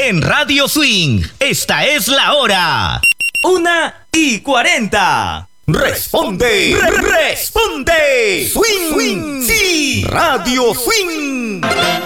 En Radio Swing, esta es la hora. 1:40. Responde, responde. Swing, swing, sí. Radio Swing.